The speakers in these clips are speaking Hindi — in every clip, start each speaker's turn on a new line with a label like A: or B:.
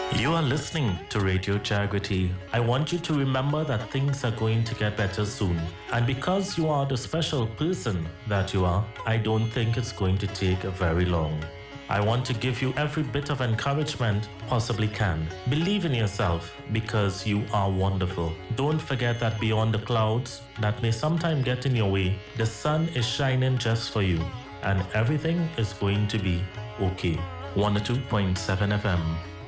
A: You are listening to Radio Jagriti. I want you to remember that things are going to get better soon. And because you are the special person that you are, I don't think it's going to take very long. I want to give you every bit of encouragement possibly can. Believe in yourself because you are wonderful. Don't forget that beyond the clouds that may sometime get in your way, the sun is shining just for you and everything is going to be okay. 102.7 FM.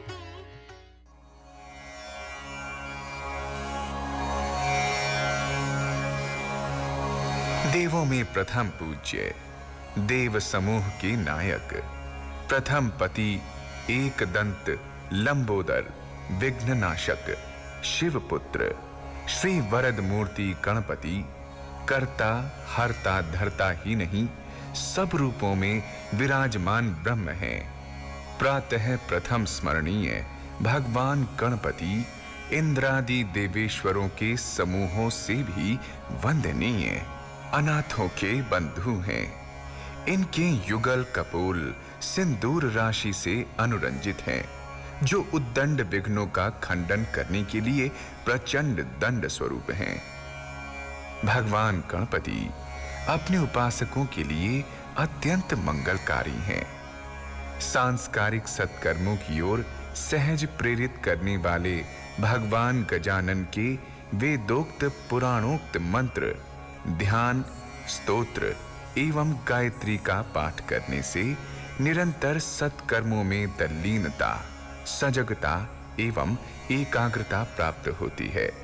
B: देवों में प्रथम पूज्य, देव समूह के नायक, प्रथम पति, एक दंत, लंबोदर, विघ्ननाशक, शिवपुत्र, श्री वरद मूर्ति गणपति, कर्ता हरता धरता ही नहीं, सब रूपों में विराजमान ब्रह्म हैं। प्रातः प्रथम स्मरणीय भगवान गणपति इंद्रादि देवेश्वरों के समूहों से भी वंदनीय, अनाथों के बंधु हैं। इनके युगल कपोल सिंदूर राशि से अनुरंजित हैं, जो उद्दंड विघ्नों का खंडन करने के लिए प्रचंड दंड स्वरूप हैं। भगवान गणपति अपने उपासकों के लिए अत्यंत मंगलकारी हैं। सांस्कारिक सत्कर्मों की ओर सहज प्रेरित करने वाले भगवान गजानन के वेदोक्त पुराणोक्त मंत्र, ध्यान, स्तोत्र एवं गायत्री का पाठ करने से निरंतर सत्कर्मों में तल्लीनता, सजगता एवं एकाग्रता प्राप्त होती है।